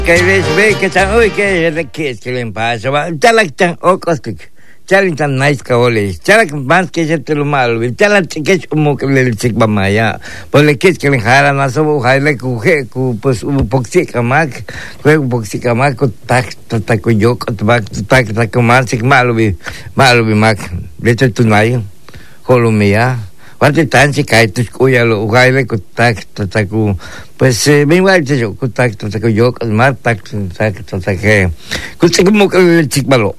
Kailes be que tan hoy que de que es que le pasa va chalak tan ocos que chalin tan nice kaole chalak más que se te lo malo chalak que es como que le chic mamaya por le que es que le jara na so jaile ku pues un poxica mac un poxica mac tak ku yo tak más chic malo bi mac de tu nai holumia Parte tan si cae tus cuya lo ugaile ku tak ku pues igual te yo ku tak yo mar tak que ku como que chikbalo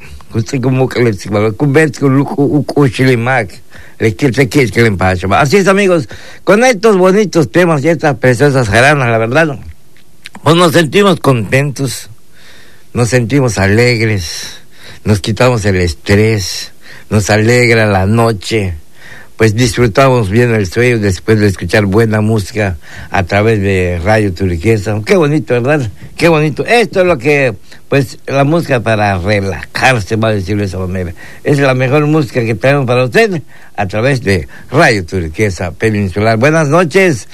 ku bet ku chilimac le quiere que le pasa. Así es, amigos, con estos bonitos temas y estas preciosas jaranas, la verdad, pues nos sentimos contentos, nos sentimos alegres, nos quitamos el estrés, nos alegra la noche. Pues disfrutamos bien el sueño después de escuchar buena música a través de Radio Turquesa. Qué bonito, ¿verdad? Qué bonito. Esto es lo que, pues, la música para relajarse, va a decirlo de esa manera. Es la mejor música que tenemos para usted a través de Radio Turquesa Peninsular. Buenas noches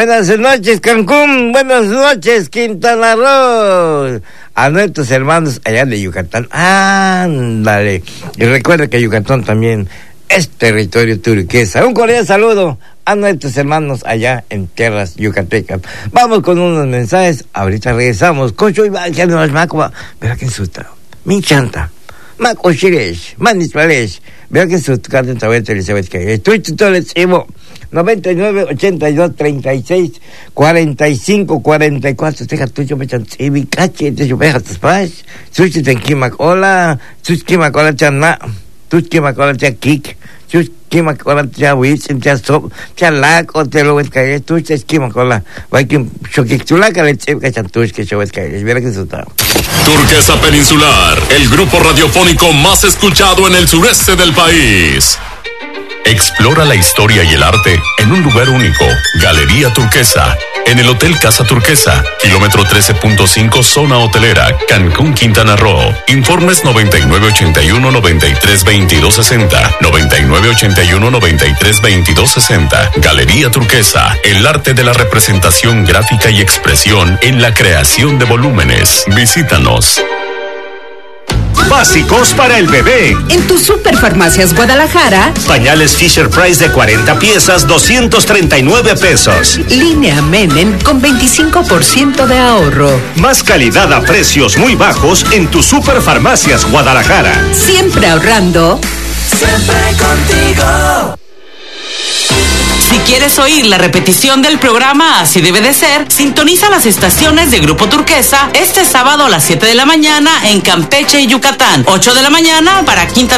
Cancún, buenas noches Quintana Roo. A nuestros hermanos allá de Yucatán. Ándale. Y recuerda que Yucatán también es territorio turquesa. Un cordial saludo a nuestros hermanos allá en tierras yucatecas. Vamos con unos mensajes. Ahorita regresamos. Cocho y va, que no es maco. Vea que susto. Mi chanta. Maco Shiresh. Manis Palesh. Vea que susto. Carten Tabete Elizabeth que estoy todo el chivo. 99 82 36 45 44. Teja tuyo me chantibi cache. Te yo veja tus pais. Sushi tenkimak. Hola. Sushi kimak. Chana. Tuski makola tia kik, tuski makola tia witch, tia sop, tia lak o te lo ves caer, tuski makola, va que shokik tulaka le chep que chantuski se ves caer, mira que está. Turquesa Peninsular, el grupo radiofónico más escuchado en el sureste del país. Explora la historia y el arte en un lugar único, Galería Turquesa, en el Hotel Casa Turquesa, kilómetro 13.5, zona hotelera, Cancún, Quintana Roo. Informes 9981-932260, 9981-932260. Galería Turquesa, el arte de la representación gráfica y expresión en la creación de volúmenes. Visítanos. Básicos para el bebé. En tu Superfarmacias Guadalajara. Pañales Fisher Price de 40 piezas, 239 pesos. Línea Menem con 25% de ahorro. Más calidad a precios muy bajos en tu Superfarmacias Guadalajara. Siempre ahorrando. Siempre contigo. Si quieres oír la repetición del programa Así Debe de Ser, sintoniza las estaciones de Grupo Turquesa este sábado a las 7 de la mañana en Campeche y Yucatán, 8 de la mañana para Quintana